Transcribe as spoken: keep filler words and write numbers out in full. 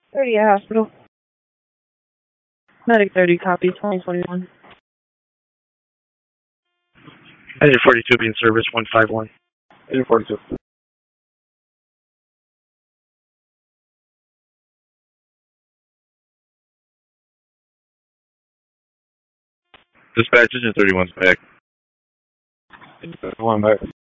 thirty at hospital. Medic thirty, copy, twenty twenty-one. Engine forty-two being service, one five one. Engine forty-two. Dispatch, engine thirty-one's back. Engine thirty-one back.